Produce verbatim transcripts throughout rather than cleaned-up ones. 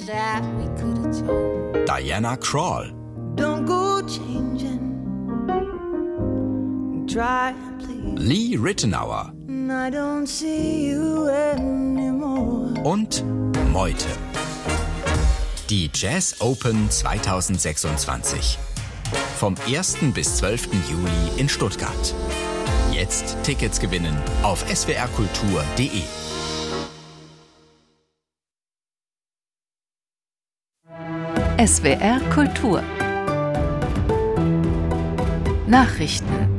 Diana Krall. Don't go changing. Try, please. Lee Rittenauer. I don't see you anymore. Und Meute. Die Jazz Open zwanzig sechsundzwanzig. Vom ersten bis zwölften Juli in Stuttgart. Jetzt Tickets gewinnen auf s w r kultur punkt d e. S W R Kultur. Nachrichten.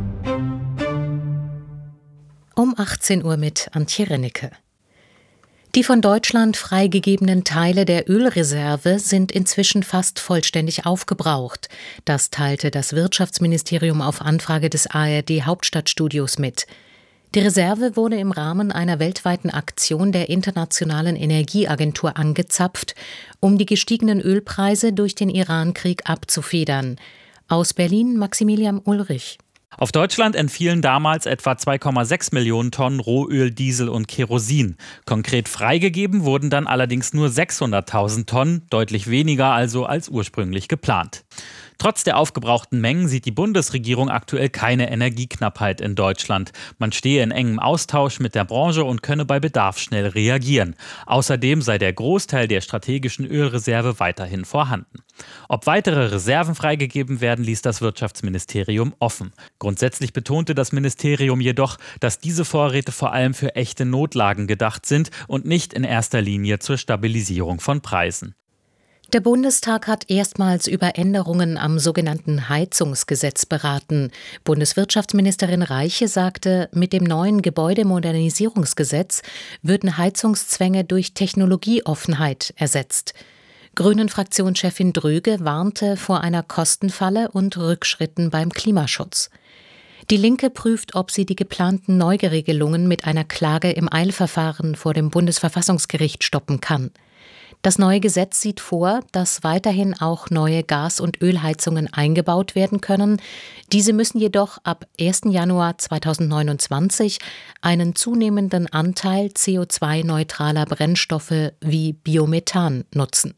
Um achtzehn Uhr mit Antje Rennecke. Die von Deutschland freigegebenen Teile der Ölreserve sind inzwischen fast vollständig aufgebraucht. Das teilte das Wirtschaftsministerium auf Anfrage des A R D-Hauptstadtstudios mit. Die Reserve wurde im Rahmen einer weltweiten Aktion der Internationalen Energieagentur angezapft, um die gestiegenen Ölpreise durch den Iran-Krieg abzufedern. Aus Berlin Maximilian Ulrich. Auf Deutschland entfielen damals etwa zwei Komma sechs Millionen Tonnen Rohöl, Diesel und Kerosin. Konkret freigegeben wurden dann allerdings nur sechshunderttausend Tonnen, deutlich weniger also als ursprünglich geplant. Trotz der aufgebrauchten Mengen sieht die Bundesregierung aktuell keine Energieknappheit in Deutschland. Man stehe in engem Austausch mit der Branche und könne bei Bedarf schnell reagieren. Außerdem sei der Großteil der strategischen Ölreserve weiterhin vorhanden. Ob weitere Reserven freigegeben werden, ließ das Wirtschaftsministerium offen. Grundsätzlich betonte das Ministerium jedoch, dass diese Vorräte vor allem für echte Notlagen gedacht sind und nicht in erster Linie zur Stabilisierung von Preisen. Der Bundestag hat erstmals über Änderungen am sogenannten Heizungsgesetz beraten. Bundeswirtschaftsministerin Reiche sagte, mit dem neuen Gebäudemodernisierungsgesetz würden Heizungszwänge durch Technologieoffenheit ersetzt. Grünen-Fraktionschefin Dröge warnte vor einer Kostenfalle und Rückschritten beim Klimaschutz. Die Linke prüft, ob sie die geplanten Neuregelungen mit einer Klage im Eilverfahren vor dem Bundesverfassungsgericht stoppen kann. Das neue Gesetz sieht vor, dass weiterhin auch neue Gas- und Ölheizungen eingebaut werden können. Diese müssen jedoch ab ersten Januar zweitausendneunundzwanzig einen zunehmenden Anteil C O zwei neutraler Brennstoffe wie Biomethan nutzen.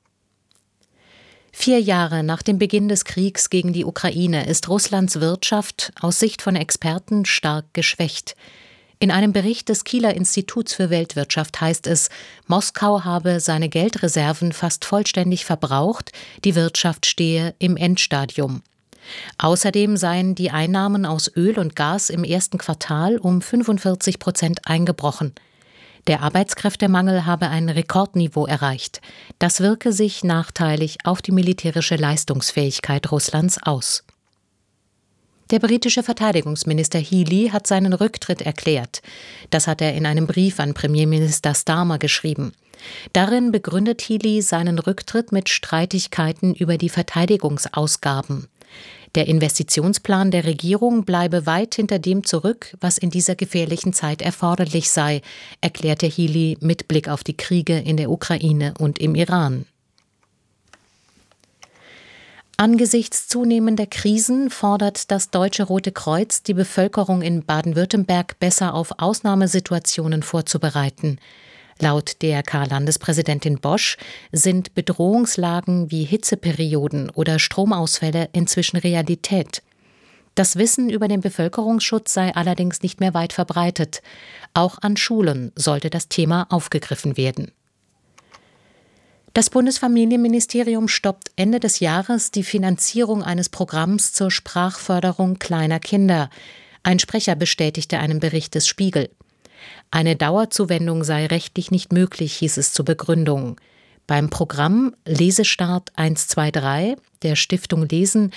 Vier Jahre nach dem Beginn des Kriegs gegen die Ukraine ist Russlands Wirtschaft aus Sicht von Experten stark geschwächt. In einem Bericht des Kieler Instituts für Weltwirtschaft heißt es, Moskau habe seine Geldreserven fast vollständig verbraucht, die Wirtschaft stehe im Endstadium. Außerdem seien die Einnahmen aus Öl und Gas im ersten Quartal um fünfundvierzig Prozent eingebrochen. Der Arbeitskräftemangel habe ein Rekordniveau erreicht. Das wirke sich nachteilig auf die militärische Leistungsfähigkeit Russlands aus. Der britische Verteidigungsminister Healey hat seinen Rücktritt erklärt. Das hat er in einem Brief an Premierminister Starmer geschrieben. Darin begründet Healey seinen Rücktritt mit Streitigkeiten über die Verteidigungsausgaben. Der Investitionsplan der Regierung bleibe weit hinter dem zurück, was in dieser gefährlichen Zeit erforderlich sei, erklärte Healey mit Blick auf die Kriege in der Ukraine und im Iran. Angesichts zunehmender Krisen fordert das Deutsche Rote Kreuz die Bevölkerung in Baden-Württemberg besser auf Ausnahmesituationen vorzubereiten. Laut D R K-Landespräsidentin Bosch sind Bedrohungslagen wie Hitzeperioden oder Stromausfälle inzwischen Realität. Das Wissen über den Bevölkerungsschutz sei allerdings nicht mehr weit verbreitet. Auch an Schulen sollte das Thema aufgegriffen werden. Das Bundesfamilienministerium stoppt Ende des Jahres die Finanzierung eines Programms zur Sprachförderung kleiner Kinder. Ein Sprecher bestätigte einen Bericht des Spiegel. Eine Dauerzuwendung sei rechtlich nicht möglich, hieß es zur Begründung. Beim Programm Lesestart eins zwei drei der Stiftung Lesen